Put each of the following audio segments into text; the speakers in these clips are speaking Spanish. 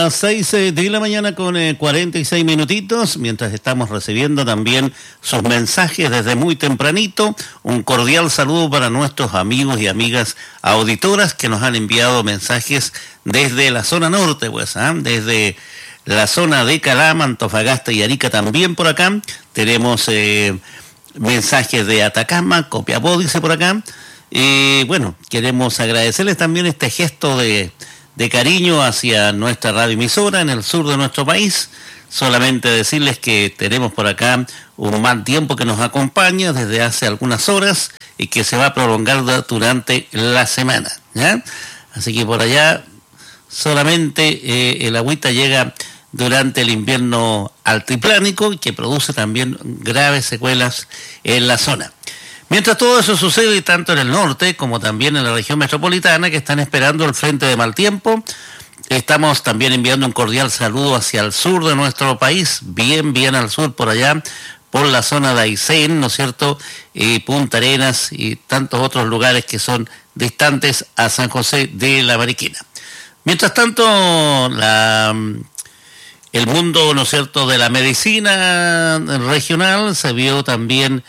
las 6 de la mañana con 46 minutitos, mientras estamos recibiendo también sus mensajes desde muy tempranito. Un cordial saludo para nuestros amigos y amigas auditoras que nos han enviado mensajes desde la zona norte, pues, desde la zona de Calama, Antofagasta y Arica también por acá. Tenemos mensajes de Atacama, Copiapó dice por acá. Bueno, queremos agradecerles también este gesto de cariño hacia nuestra radioemisora en el sur de nuestro país. Solamente decirles que tenemos por acá un mal tiempo que nos acompaña desde hace algunas horas y que se va a prolongar durante la semana, ¿ya? Así que por allá solamente el agüita llega durante el invierno altiplánico, que produce también graves secuelas en la zona. Mientras todo eso sucede tanto en el norte como también en la región metropolitana, que están esperando el frente de mal tiempo, estamos también enviando un cordial saludo hacia el sur de nuestro país, bien al sur por allá, por la zona de Aysén, ¿no es cierto?, y Punta Arenas y tantos otros lugares que son distantes a San José de la Mariquina. Mientras tanto, el mundo, ¿no es cierto?, de la medicina regional se vio también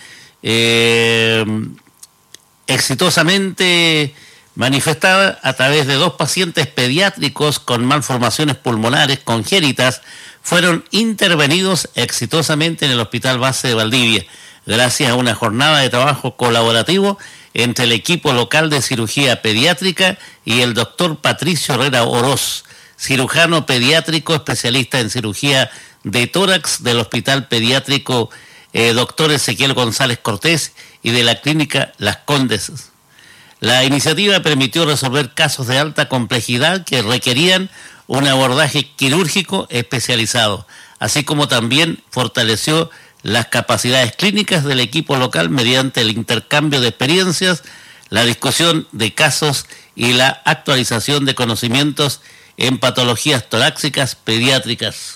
exitosamente manifestada a través de 2 pacientes pediátricos con malformaciones pulmonares congénitas. Fueron intervenidos exitosamente en el Hospital Base de Valdivia, gracias a una jornada de trabajo colaborativo entre el equipo local de cirugía pediátrica y el doctor Patricio Herrera Oroz, cirujano pediátrico especialista en cirugía de tórax del Hospital Pediátrico doctor Ezequiel González Cortés y de la clínica Las Condes. La iniciativa permitió resolver casos de alta complejidad que requerían un abordaje quirúrgico especializado, así como también fortaleció las capacidades clínicas del equipo local mediante el intercambio de experiencias, la discusión de casos y la actualización de conocimientos en patologías torácicas pediátricas.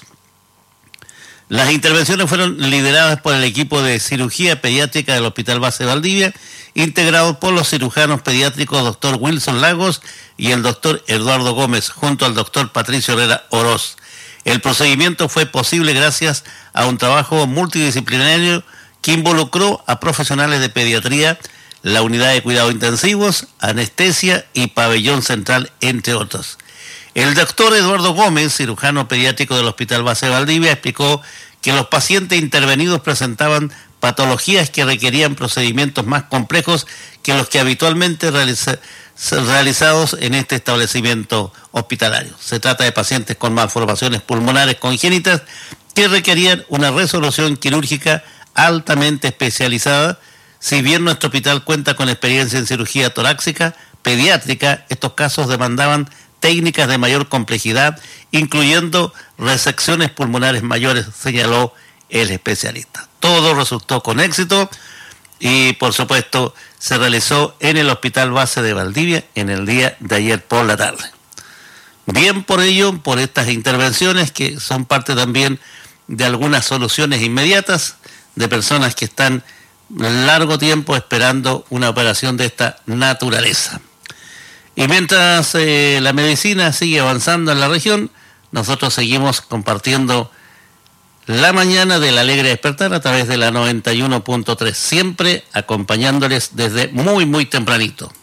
Las intervenciones fueron lideradas por el equipo de cirugía pediátrica del Hospital Base de Valdivia, integrado por los cirujanos pediátricos Dr. Wilson Lagos y el Dr. Eduardo Gómez, junto al Dr. Patricio Herrera Oroz. El procedimiento fue posible gracias a un trabajo multidisciplinario que involucró a profesionales de pediatría, la unidad de cuidados intensivos, anestesia y pabellón central, entre otros. El doctor Eduardo Gómez, cirujano pediátrico del Hospital Base de Valdivia, explicó que los pacientes intervenidos presentaban patologías que requerían procedimientos más complejos que los que habitualmente realizados en este establecimiento hospitalario. Se trata de pacientes con malformaciones pulmonares congénitas que requerían una resolución quirúrgica altamente especializada. Si bien nuestro hospital cuenta con experiencia en cirugía torácica pediátrica, estos casos demandaban técnicas de mayor complejidad, incluyendo resecciones pulmonares mayores, señaló el especialista. Todo resultó con éxito y, por supuesto, se realizó en el Hospital Base de Valdivia en el día de ayer por la tarde. Bien por ello, por estas intervenciones que son parte también de algunas soluciones inmediatas de personas que están largo tiempo esperando una operación de esta naturaleza. Y mientras la medicina sigue avanzando en la región, nosotros seguimos compartiendo la mañana del Alegre Despertar a través de la 91.3, siempre acompañándoles desde muy tempranito.